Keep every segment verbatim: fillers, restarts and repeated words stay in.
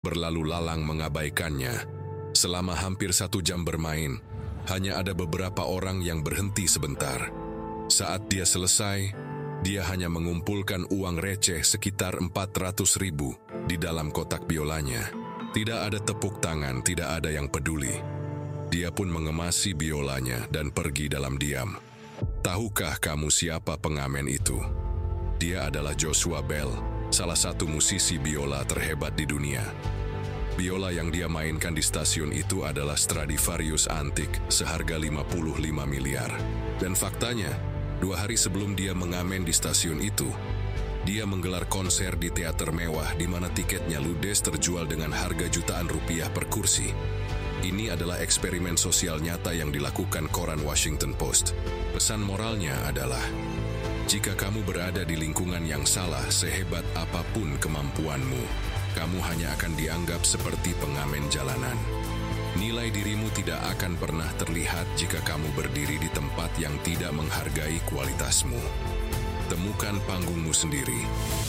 berlalu lalang mengabaikannya. Selama hampir satu jam bermain, hanya ada beberapa orang yang berhenti sebentar. Saat dia selesai, dia hanya mengumpulkan uang receh sekitar empat ratus ribu di dalam kotak biolanya. Tidak ada tepuk tangan, tidak ada yang peduli. Dia pun mengemasi biolanya dan pergi dalam diam. Tahukah kamu siapa pengamen itu? Dia adalah Joshua Bell, salah satu musisi biola terhebat di dunia. Biola yang dia mainkan di stasiun itu adalah Stradivarius antik seharga lima puluh lima miliar. Dan faktanya, dua hari sebelum dia mengamen di stasiun itu, dia menggelar konser di teater mewah di mana tiketnya ludes terjual dengan harga jutaan rupiah per kursi. Ini adalah eksperimen sosial nyata yang dilakukan koran Washington Post. Pesan moralnya adalah, jika kamu berada di lingkungan yang salah sehebat apapun kemampuanmu, kamu hanya akan dianggap seperti pengamen jalanan. Nilai dirimu tidak akan pernah terlihat jika kamu berdiri di tempat yang tidak menghargai kualitasmu. Temukan panggungmu sendiri.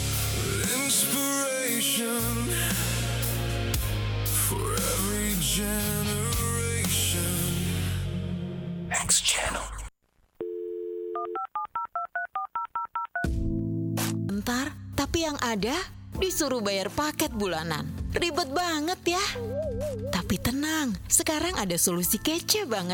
Inspiration for every generation. X Channel. Bentar, tapi yang ada disuruh bayar paket bulanan. Ribet banget ya. Tapi tenang, sekarang ada solusi kece banget.